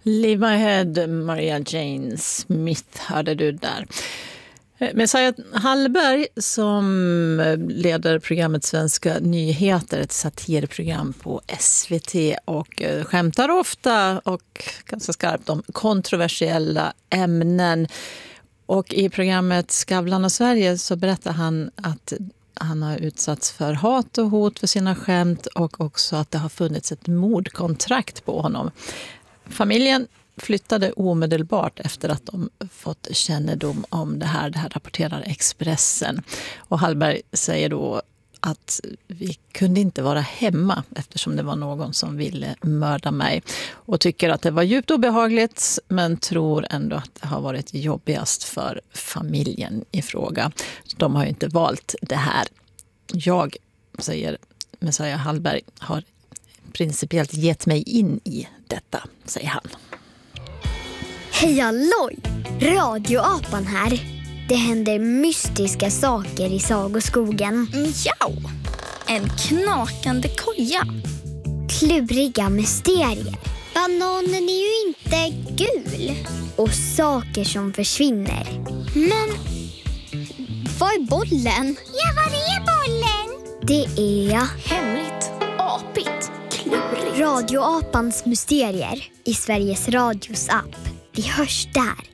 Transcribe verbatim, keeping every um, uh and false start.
Leave My Head, Maria Jane Smith hörde du där. Messiah Hallberg som leder programmet Svenska nyheter, ett satirprogram på S V T och skämtar ofta och ganska skarpt om kontroversiella ämnen. Och i programmet Skavlan och Sverige så berättar han att han har utsatts för hat och hot för sina skämt och också att det har funnits ett mordkontrakt på honom. Familjen flyttade omedelbart efter att de fått kännedom om det här. Det här rapporterar Expressen. Och Hallberg säger då att vi kunde inte vara hemma eftersom det var någon som ville mörda mig. Och tycker att det var djupt obehagligt men tror ändå att det har varit jobbigast för familjen i fråga. De har ju inte valt det här. Jag, säger Messiah Hallberg, har principiellt gett mig in i detta, säger han. Hej halloj! Radioapan här. Det händer mystiska saker i sagoskogen. Ja, en knakande koja. Kluriga mysterier. Bananen är ju inte gul. Och saker som försvinner. Men vad är bollen? Ja, var är bollen? Det är hemligt, apigt, klurigt. Radioapans mysterier i Sveriges Radios app. Vi hörs där.